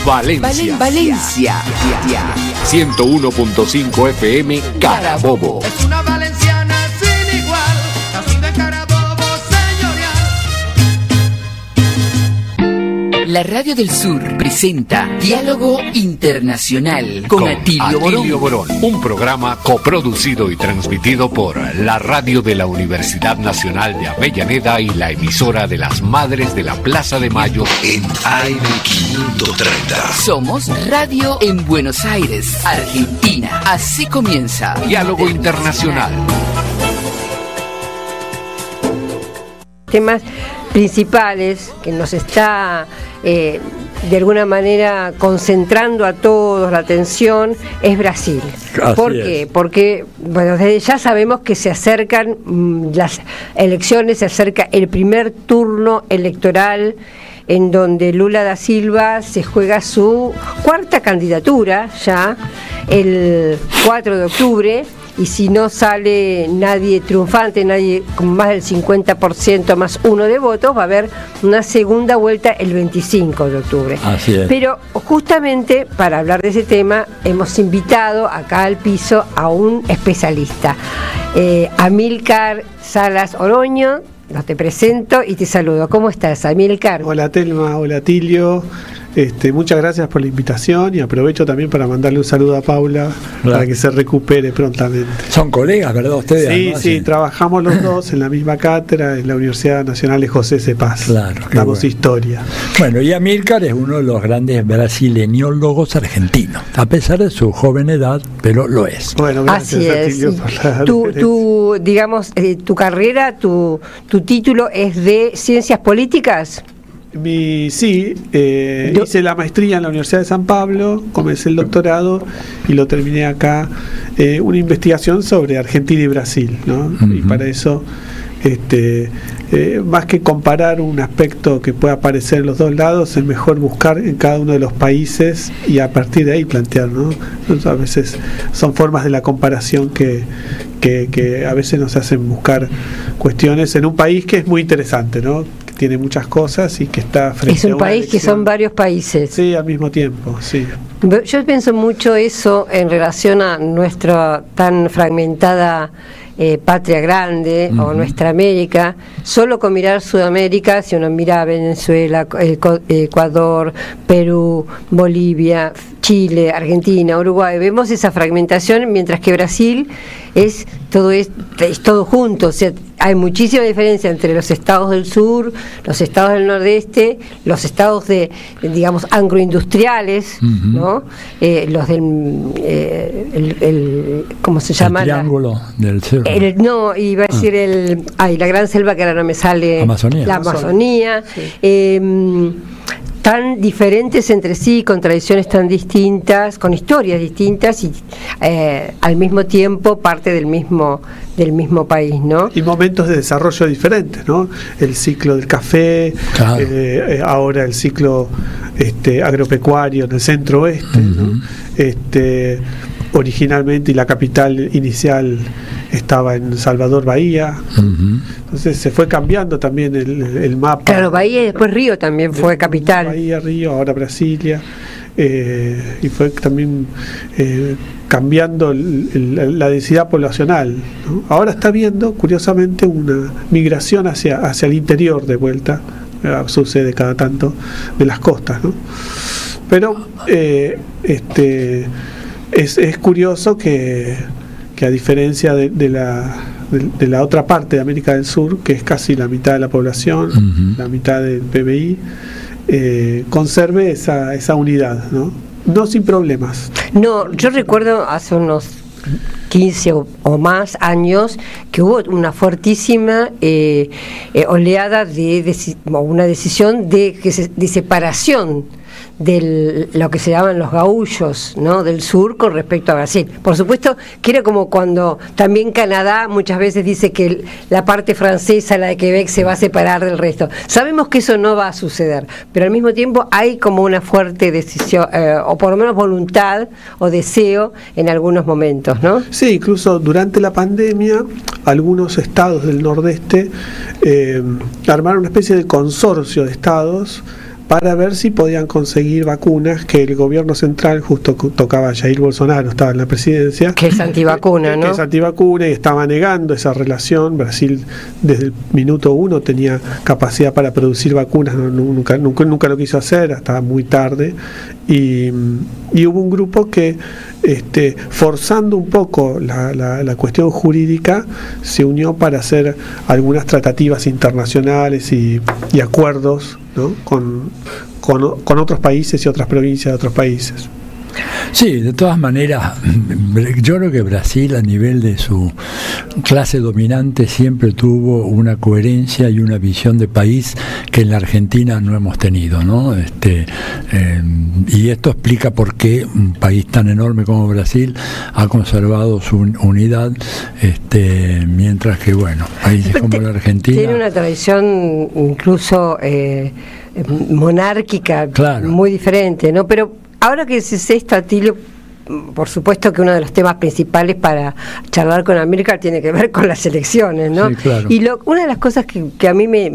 Valencia. Valencia. 101.5 FM Carabobo. Es una valenciana sin igual, nacido en Carabobo, señorial. La Radio del Sur presenta Diálogo Internacional con Atilio Borón. Un programa coproducido y transmitido por la radio de la Universidad Nacional de Avellaneda y la emisora de las Madres de la Plaza de Mayo en AM530. Somos Radio en Buenos Aires, Argentina. Así comienza Diálogo Internacional. Temas principales que nos está de alguna manera concentrando a todos la atención es Brasil. ¿Por qué? Porque bueno, desde ya sabemos que se acercan las elecciones, se acerca el primer turno electoral en donde Lula da Silva se juega su cuarta candidatura ya el 4 de octubre. Y si no sale nadie triunfante, nadie con más del 50% más uno de votos, va a haber una segunda vuelta el 25 de octubre. Así es. Pero justamente para hablar de ese tema hemos invitado acá al piso a un especialista, Amílcar Salas Oroño. Te presento y te saludo. ¿Cómo estás, Amílcar? Hola Telma, hola Tilio. Muchas gracias por la invitación y aprovecho también para mandarle un saludo a Paula para que se recupere prontamente. Son colegas, ¿verdad? Ustedes. Sí, ¿no? Sí, trabajamos los dos en la misma cátedra en la Universidad Nacional de José C. Paz. Claro. Damos historia. Bueno, y Amílcar es uno de los grandes brasileñólogos argentinos, a pesar de su joven edad, pero lo es. Bueno, gracias. Así es. Tilio, por la tu carrera, tu título es de Ciencias Políticas. Hice la maestría en la Universidad de San Pablo, comencé el doctorado y lo terminé acá, una investigación sobre Argentina y Brasil, ¿no? Uh-huh. Y para eso, más que comparar un aspecto que pueda aparecer en los dos lados, es mejor buscar en cada uno de los países y a partir de ahí plantear, ¿no? Entonces, a veces son formas de la comparación que a veces nos hacen buscar cuestiones en un país que es muy interesante, ¿no? Tiene muchas cosas y que está frente a un país que son varios países. Sí, al mismo tiempo, sí. Yo pienso mucho eso en relación a nuestra tan fragmentada patria grande, uh-huh, o nuestra América. Solo con mirar Sudamérica, si uno mira Venezuela, Ecuador, Perú, Bolivia, Chile, Argentina, Uruguay, vemos esa fragmentación, mientras que Brasil es todo junto. O sea, hay muchísima diferencia entre los estados del sur, los estados del nordeste, los estados digamos agroindustriales, uh-huh, ¿no? Los del ¿cómo se llama? El triángulo del sur. Iba a decir la gran selva que ahora no me sale. Amazonía. La Amazonía. Sí. Tan diferentes entre sí, con tradiciones tan distintas, con historias distintas y al mismo tiempo parte del mismo país, ¿no? Y momentos de desarrollo diferentes, ¿no? El ciclo del café, claro, ahora el ciclo agropecuario en el centro oeste, uh-huh, ¿no? Originalmente y la capital inicial estaba en Salvador Bahía, uh-huh, entonces se fue cambiando también el mapa. Claro, Bahía y después Río también fue capital. Bahía, Río, ahora Brasilia, y fue también cambiando la densidad poblacional, ¿no? Ahora está habiendo, curiosamente, una migración hacia el interior de vuelta, sucede cada tanto, de las costas, ¿no? Pero es curioso que a diferencia de la otra parte de América del Sur, que es casi la mitad de la población, uh-huh, la mitad del PBI, conserve esa unidad, ¿no? No sin problemas. No, yo recuerdo hace unos 15 o más años que hubo una fuertísima oleada una decisión de separación de lo que se llaman los gaullos, ¿no? Del sur con respecto a Brasil. Por supuesto que era como cuando también Canadá muchas veces dice que la parte francesa, la de Quebec, se va a separar del resto. Sabemos que eso no va a suceder, pero al mismo tiempo hay como una fuerte decisión, o por lo menos voluntad o deseo en algunos momentos, ¿no? Sí, incluso durante la pandemia algunos estados del nordeste armaron una especie de consorcio de estados para ver si podían conseguir vacunas, que el gobierno central, justo tocaba Jair Bolsonaro, estaba en la presidencia, que es antivacuna, ¿no? Que es antivacuna y estaba negando esa relación. Brasil desde el minuto 1 tenía capacidad para producir vacunas, nunca lo quiso hacer, hasta muy tarde, y hubo un grupo que forzando un poco la cuestión jurídica se unió para hacer algunas tratativas internacionales y acuerdos, ¿no? con otros países y otras provincias de otros países. Sí, de todas maneras, yo creo que Brasil, a nivel de su clase dominante, siempre tuvo una coherencia y una visión de país que en la Argentina no hemos tenido, ¿no? Y esto explica por qué un país tan enorme como Brasil ha conservado su unidad, mientras que, bueno, países como la Argentina tiene una tradición incluso monárquica, claro, muy diferente, ¿no? Pero ahora que se esto, Atilio, por supuesto que uno de los temas principales para charlar con Amílcar tiene que ver con las elecciones, ¿no? Sí, claro. Y una de las cosas que a mí me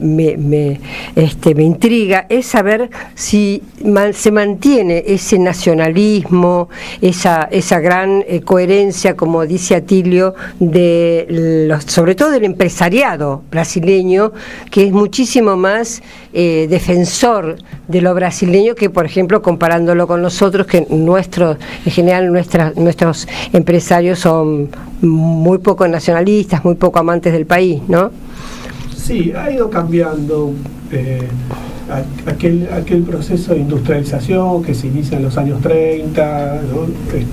intriga es saber si se mantiene ese nacionalismo, esa gran coherencia, como dice Atilio, sobre todo del empresariado brasileño, que es muchísimo más defensor de lo brasileño que, por ejemplo, comparándolo con nosotros, que en general nuestros empresarios son muy poco nacionalistas, muy poco amantes del país, ¿no? Sí, ha ido cambiando aquel proceso de industrialización que se inicia en los años 30, ¿no?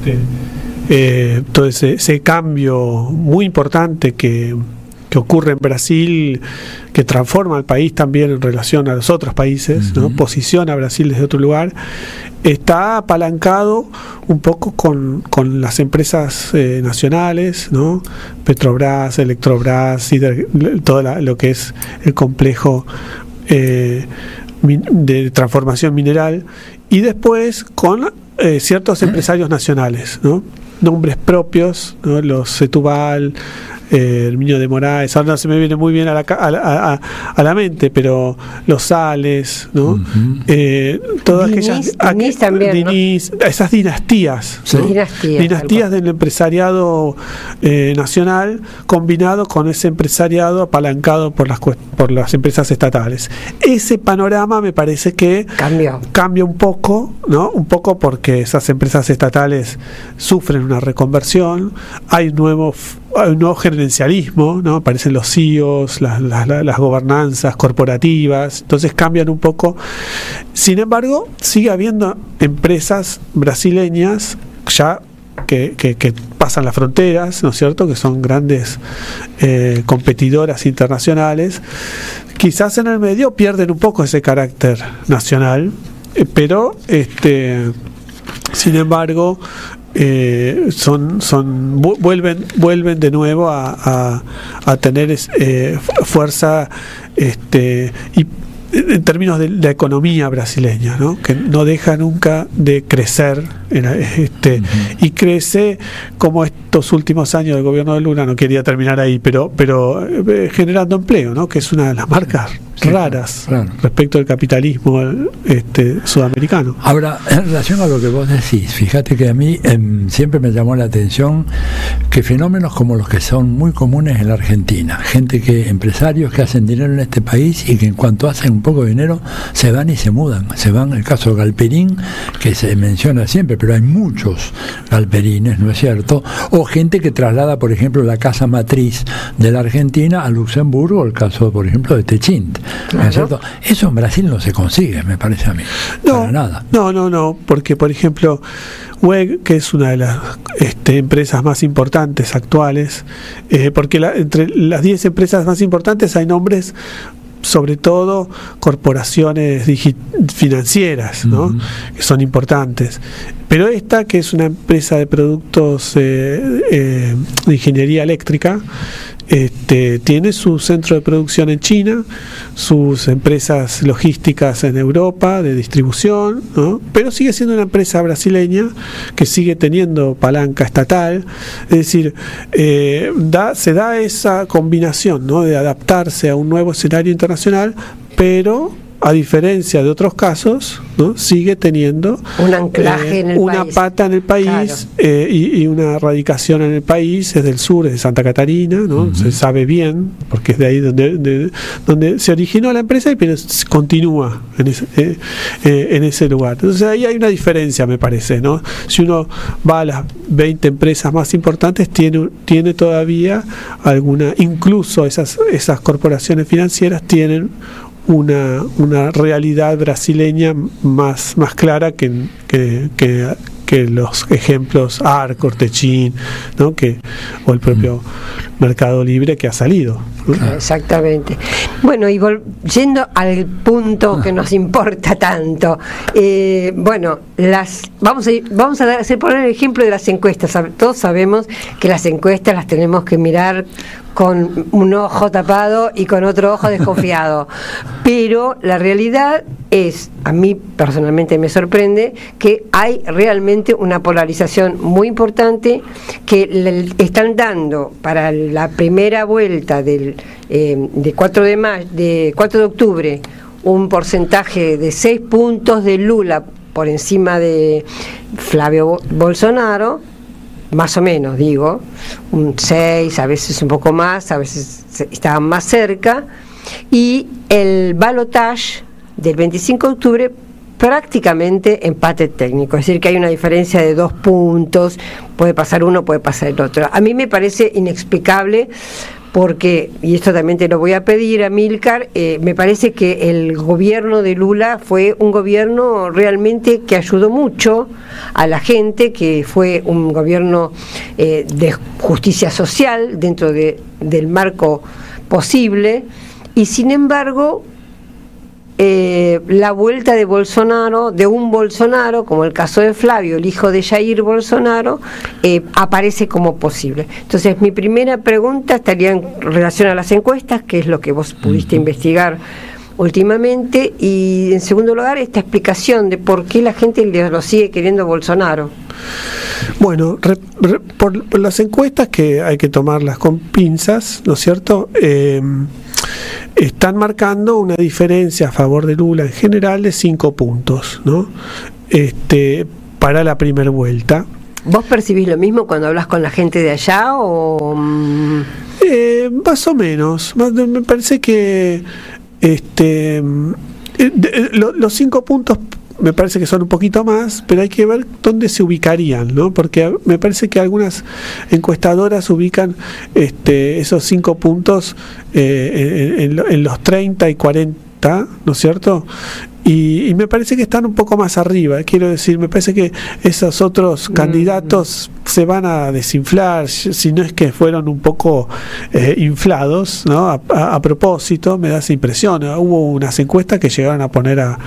Todo ese cambio muy importante que ocurre en Brasil, que transforma al país también en relación a los otros países, ¿no? Posiciona a Brasil desde otro lugar, está apalancado un poco con las empresas nacionales, ¿no? Petrobras, Electrobras, todo lo que es el complejo de transformación mineral, y después con ciertos empresarios nacionales, ¿no? Nombres propios, ¿no? Los Setúbal, Herminio de Moraes, ahora no se me viene muy bien a la mente, pero los Sales, ¿no? Todas Diniz también, ¿no? Esas dinastías, ¿no? Dinastías del empresariado nacional, combinado con ese empresariado apalancado por las empresas estatales. Ese panorama me parece que cambia un poco, ¿no? Un poco porque esas empresas estatales sufren una reconversión, hay un nuevo gerencialismo, ¿no? Aparecen los CEOs, las gobernanzas corporativas, entonces cambian un poco. Sin embargo, sigue habiendo empresas brasileñas ya que pasan las fronteras, ¿no es cierto?, que son grandes competidoras internacionales. Quizás en el medio pierden un poco ese carácter nacional, pero sin embargo vuelven de nuevo a tener fuerza y en términos de la economía brasileña, ¿no? Que no deja nunca de crecer, y crece como estos últimos años del gobierno de Lula. No quería terminar ahí, pero generando empleo, ¿no? Que es una de las marcas raras, claro, respecto al capitalismo sudamericano. Ahora, en relación a lo que vos decís, fíjate que a mí siempre me llamó la atención que fenómenos como los que son muy comunes en la Argentina, empresarios que hacen dinero en este país y que en cuanto hacen un poco de dinero se van y se mudan, el caso de Galperín, que se menciona siempre, pero hay muchos Galperines, ¿no es cierto? O gente que traslada, por ejemplo, la casa matriz de la Argentina a Luxemburgo, el caso, por ejemplo, de Techint. Claro. ¿No es cierto? Eso en Brasil no se consigue, me parece a mí. Para nada. No, porque, por ejemplo, WEG, que es una de las empresas más importantes actuales, porque entre las 10 empresas más importantes hay nombres, sobre todo corporaciones financieras, ¿no? Que son importantes. Pero esta, que es una empresa de productos de ingeniería eléctrica, tiene su centro de producción en China, sus empresas logísticas en Europa de distribución, ¿no? Pero sigue siendo una empresa brasileña que sigue teniendo palanca estatal. Es decir, se da esa combinación, ¿no? De adaptarse a un nuevo escenario internacional, pero a diferencia de otros casos, ¿no? Sigue teniendo un anclaje en el una país. pata en el país, claro. Y una radicación en el país, es del sur, es de Santa Catarina, ¿no? Se sabe bien, porque es de ahí donde se originó la empresa, pero continúa en ese lugar. Entonces ahí hay una diferencia, me parece, ¿no? Si uno va a las 20 empresas más importantes, tiene todavía alguna, incluso esas corporaciones financieras tienen una realidad brasileña más clara que los ejemplos Arcor, Techin, ¿no? O el propio Mercado Libre que ha salido, ¿no? Exactamente. Bueno, y yendo al punto que nos importa tanto, bueno, vamos a poner el ejemplo de las encuestas. Todos sabemos que las encuestas las tenemos que mirar con un ojo tapado y con otro ojo desconfiado, pero la realidad es, a mí personalmente me sorprende, que hay realmente una polarización muy importante, que le están dando para la primera vuelta de 4 de octubre un porcentaje de 6 puntos de Lula por encima de Flavio Bolsonaro, más o menos, digo, un 6, a veces un poco más, a veces estaban más cerca, y el balotage del 25 de octubre prácticamente empate técnico, es decir, que hay una diferencia de 2 puntos, puede pasar uno, puede pasar el otro. A mí me parece inexplicable, porque, y esto también te lo voy a pedir a Milcar, me parece que el gobierno de Lula fue un gobierno realmente que ayudó mucho a la gente, que fue un gobierno de justicia social dentro del marco posible, y sin embargo la vuelta de Bolsonaro, de un Bolsonaro, como el caso de Flavio, el hijo de Jair Bolsonaro, aparece como posible. Entonces, mi primera pregunta estaría en relación a las encuestas, que es lo que vos pudiste investigar últimamente, y en segundo lugar, esta explicación de por qué la gente lo sigue queriendo Bolsonaro. Bueno, por las encuestas, que hay que tomarlas con pinzas, ¿no es cierto?, están marcando una diferencia a favor de Lula en general de 5 puntos, ¿no? Para la primera vuelta. ¿Vos percibís lo mismo cuando hablas con la gente de allá o...? Más o menos. Me parece que los 5 puntos me parece que son un poquito más, pero hay que ver dónde se ubicarían, ¿no? Porque me parece que algunas encuestadoras ubican esos 5 puntos en los 30 y 40, ¿no es cierto? Y me parece que están un poco más arriba, quiero decir, me parece que esos otros candidatos se van a desinflar, si no es que fueron un poco inflados, ¿no? A propósito, me da esa impresión. Hubo unas encuestas que llegaron a poner a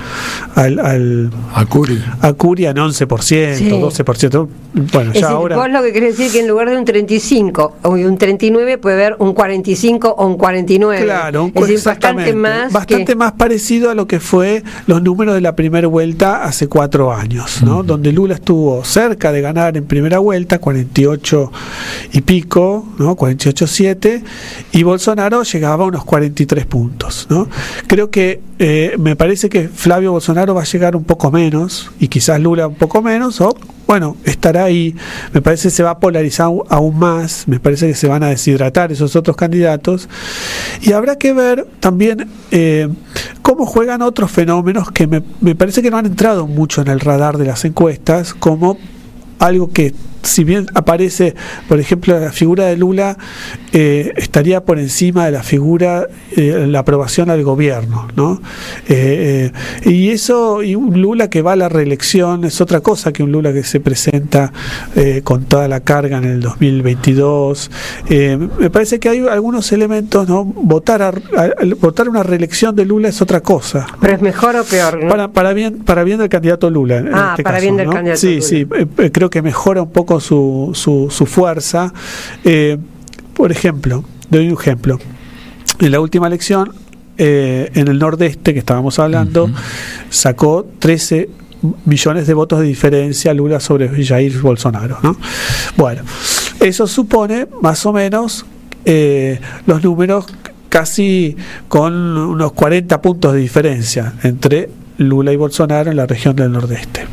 Curi en 11%, sí. 12%. Bueno, ya ahora. Vos lo que querés decir que en lugar de un 35 o un 39 puede haber un 45 o un 49. Claro, es decir, bastante más parecido a lo que fue los números de la primera vuelta hace 4 años, ¿no? Donde Lula estuvo cerca de ganar en primera vuelta, 48 y pico, ¿no? 48,7, y Bolsonaro llegaba a unos 43 puntos, ¿no? Creo que me parece que Flavio Bolsonaro va a llegar un poco menos, y quizás Lula un poco menos, o bueno, estará ahí. Me parece que se va a polarizar aún más, me parece que se van a deshidratar esos otros candidatos, y habrá que ver también cómo juegan otros fenómenos que me parece que no han entrado mucho en el radar de las encuestas, como algo que, si bien aparece, por ejemplo, la figura de Lula estaría por encima de la figura, la aprobación al gobierno, ¿no? Y eso, y un Lula que va a la reelección es otra cosa que un Lula que se presenta con toda la carga en el 2022. Me parece que hay algunos elementos, ¿no? Votar una reelección de Lula es otra cosa, ¿no? Pero es mejor o peor, ¿no? Para bien del candidato Lula, en este para caso, bien del ¿no? candidato Sí, Lula. sí, creo que mejora un poco su fuerza. Por ejemplo, doy un ejemplo. En la última elección, en el nordeste que estábamos hablando, sacó 13 millones de votos de diferencia Lula sobre Jair Bolsonaro, ¿no? Bueno, eso supone más o menos los números casi con unos 40 puntos de diferencia entre Lula y Bolsonaro en la región del Nordeste.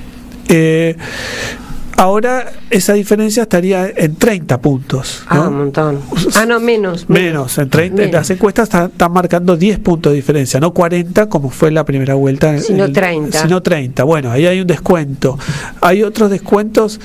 Ahora esa diferencia estaría en 30 puntos, ¿no? Un montón. No, menos. Menos, en 30. Menos. Las encuestas están marcando 10 puntos de diferencia, no 40 como fue la primera vuelta. Sino 30. Sino 30. Bueno, ahí hay un descuento. Hay otros descuentos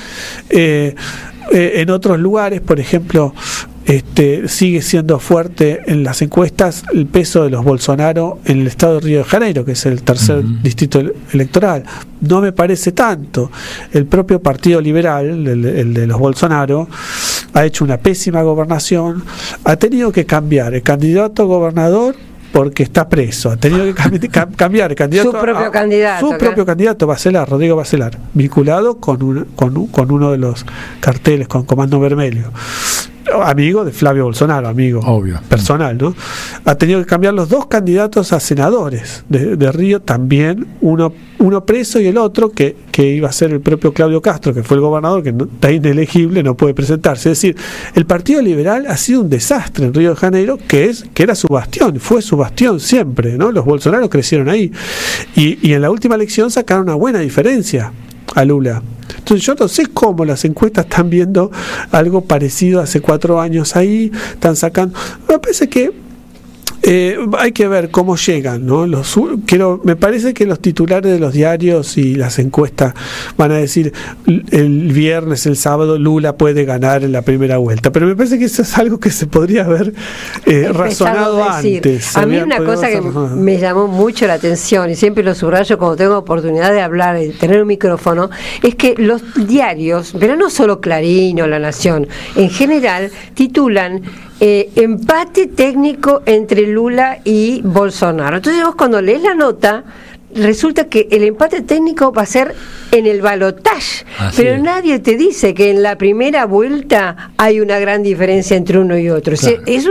en otros lugares, por ejemplo, sigue siendo fuerte en las encuestas el peso de los Bolsonaro en el estado de Río de Janeiro, que es el tercer distrito electoral. No me parece tanto. El propio Partido Liberal, el de los Bolsonaro, ha hecho una pésima gobernación, ha tenido que cambiar el candidato a gobernador porque está preso, ha tenido que cambiar el candidato su propio candidato, Rodrigo Bacelar, vinculado con uno de los carteles, con Comando Vermelho, amigo de Flavio Bolsonaro, amigo obvio, personal, ¿no? Ha tenido que cambiar los dos candidatos a senadores de Río, también uno preso y el otro que iba a ser el propio Claudio Castro, que fue el gobernador, que está inelegible, no puede presentarse. Es decir, el Partido Liberal ha sido un desastre en Río de Janeiro, que era su bastión, fue su bastión siempre, ¿no? Los Bolsonaro crecieron ahí y en la última elección sacaron una buena diferencia a Lula. Entonces yo no sé cómo las encuestas están viendo algo parecido hace 4 años ahí, están sacando. Me parece que hay que ver cómo llegan, ¿no? Me parece que los titulares de los diarios y las encuestas van a decir el viernes, el sábado Lula puede ganar en la primera vuelta, pero me parece que eso es algo que se podría haber razonado antes. A mí una cosa que me llamó mucho la atención, y siempre lo subrayo cuando tengo oportunidad de hablar y tener un micrófono, es que los diarios, pero no solo Clarín o La Nación, en general titulan empate técnico entre Lula y Bolsonaro. Entonces vos cuando lees la nota, resulta que el empate técnico va a ser en el balotaje, pero nadie te dice que en la primera vuelta hay una gran diferencia entre uno y otro. Claro. Es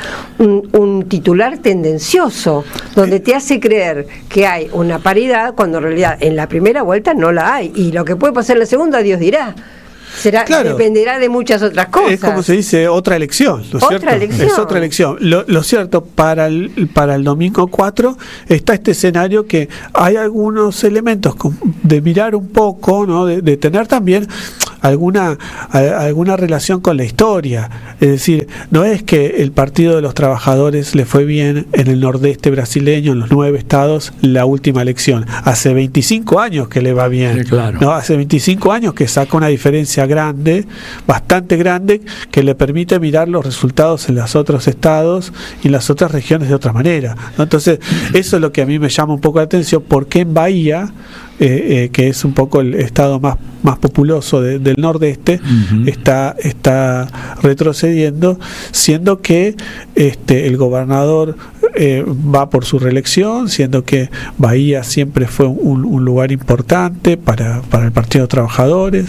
un titular tendencioso, donde te hace creer que hay una paridad, cuando en realidad en la primera vuelta no la hay, y lo que puede pasar en la segunda, Dios dirá. Dependerá de muchas otras cosas. Es como se dice, otra elección, ¿no es cierto? Es otra elección. Lo cierto, para el domingo 4 está este escenario que hay algunos elementos de mirar un poco, ¿no? De tener también alguna relación con la historia. Es decir, no es que el Partido de los Trabajadores le fue bien en el nordeste brasileño, en los 9 estados, la última elección. Hace 25 años que le va bien. Sí, claro. ¿No? Hace 25 años que saca una diferencia grande, bastante grande, que le permite mirar los resultados en los otros estados y en las otras regiones de otra manera, ¿no? Entonces, eso es lo que a mí me llama un poco la atención, porque en Bahía, que es un poco el estado más populoso del nordeste, está retrocediendo, siendo que el gobernador va por su reelección, siendo que Bahía siempre fue un lugar importante para el Partido de Trabajadores.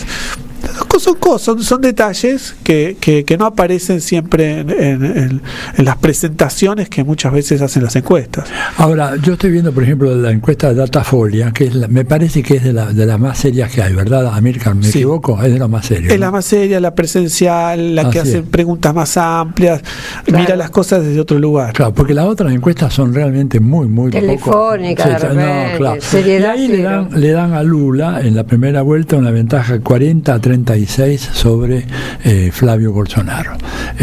Son detalles que no aparecen siempre en las presentaciones que muchas veces hacen las encuestas. Ahora, yo estoy viendo, por ejemplo, la encuesta de Datafolia, que me parece que es de las más serias que hay, ¿verdad, Amílcar? ¿Me equivoco? Es de las más serias. Es la más seria, la presencial, la que hace preguntas más amplias, mira las cosas desde otro lugar. Claro, porque las otras encuestas son realmente muy telefónicas, y ahí le dan a Lula en la primera vuelta una ventaja 40-36 sobre Flavio Bolsonaro.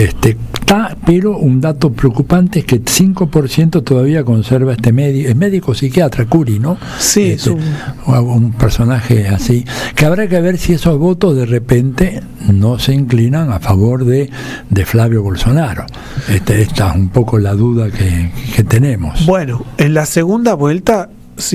Pero un dato preocupante es que 5% todavía conserva es médico psiquiatra, Curi, ¿no? Sí, un personaje así, que habrá que ver si esos votos de repente no se inclinan a favor de Flavio Bolsonaro. Esta es un poco la duda que tenemos. Bueno, en la segunda vuelta,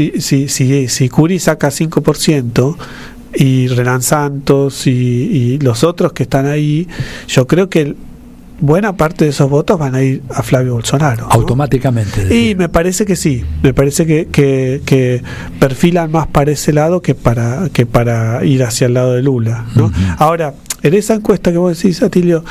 si Curi saca 5%, y Renan Santos y los otros que están ahí, yo creo que buena parte de esos votos van a ir a Flavio Bolsonaro, ¿no? Automáticamente. Y me parece que sí, me parece que perfilan más para ese lado que para ir hacia el lado de Lula, ¿no? Ahora, en esa encuesta que vos decís, Atilio,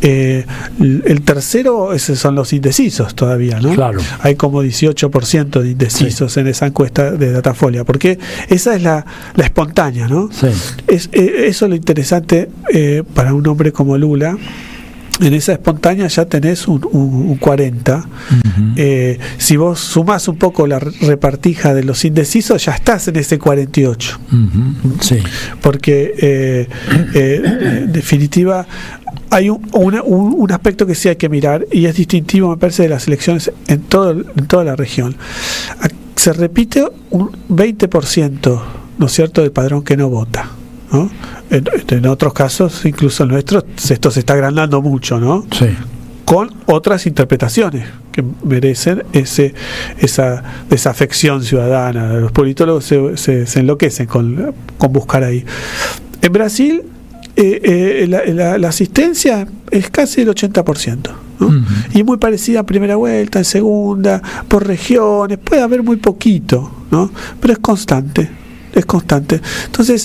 el tercero, esos son los indecisos todavía, ¿no? Claro. Hay como 18% de indecisos en esa encuesta de Datafolia, porque esa es la espontánea, ¿no? Sí. Eso es lo interesante para un hombre como Lula, en esa espontánea ya tenés un 40. Si vos sumás un poco la repartija de los indecisos, ya estás en ese 48. Sí. Porque en definitiva hay un aspecto que sí hay que mirar, y es distintivo, me parece, de las elecciones en toda la región. Se repite un 20%, ¿no es cierto?, del padrón que no vota, ¿no? En otros casos, incluso el nuestro, esto se está agrandando mucho, ¿no? Sí. Con otras interpretaciones que merecen esa desafección ciudadana. Los politólogos se enloquecen con buscar ahí. En Brasil la asistencia es casi el 80%, ¿no? Y muy parecida en primera vuelta, en segunda, por regiones, puede haber muy poquito, ¿no? Pero es constante. Entonces,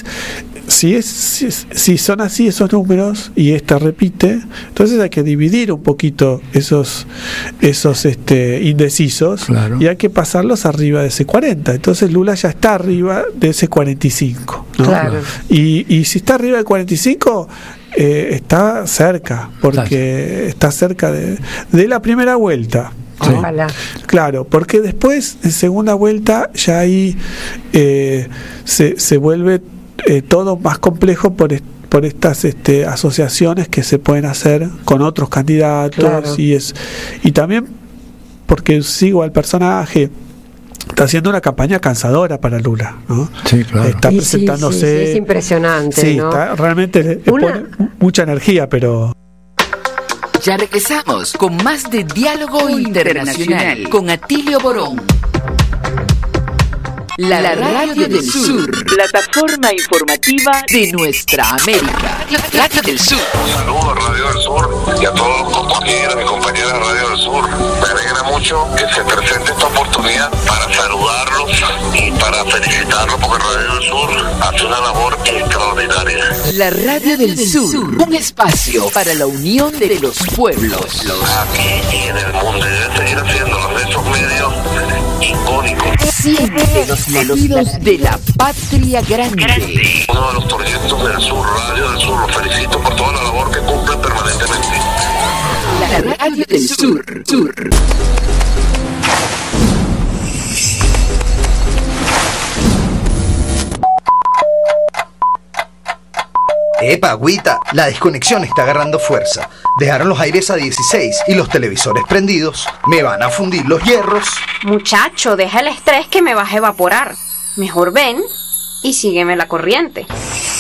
si son así esos números y esta repite, entonces hay que dividir un poquito esos indecisos, claro, y hay que pasarlos arriba de ese 40. Entonces Lula ya está arriba de ese 45, ¿no? Claro. Y si está arriba del 45, está cerca, porque claro, está cerca de la primera vuelta. Sí. Claro, porque después en segunda vuelta ya ahí se vuelve todo más complejo por estas asociaciones que se pueden hacer con otros candidatos, claro, y también porque sigo al personaje, está haciendo una campaña cansadora para Lula, ¿no? Sí, claro. Está presentándose, sí, es impresionante, sí, ¿no? Realmente le pone mucha energía, pero ya regresamos con más de Diálogo Internacional con Atilio Borón. La Radio del Sur, plataforma informativa de nuestra América. Radio del Sur. Un saludo a Radio del Sur y a todos los compañeros y compañeras de Radio del Sur. Me alegra mucho que se presente esta oportunidad para saludarlos y para felicitarlos, porque Radio del Sur hace una labor extraordinaria. La Radio del Sur, un espacio para la unión de los pueblos. Aquí y en el mundo, y debe seguir haciéndolo de esos medios icónicos. Siempre los latidos de la patria grande. Uno de los proyectos del Sur, Radio del Sur, los felicito por toda la labor que cumplen permanentemente. La Radio del Sur. Epa, agüita, la desconexión está agarrando fuerza. Dejaron los aires a 16 y los televisores prendidos. Me van a fundir los hierros. Muchacho, deja el estrés que me vas a evaporar. Mejor ven y sígueme la corriente.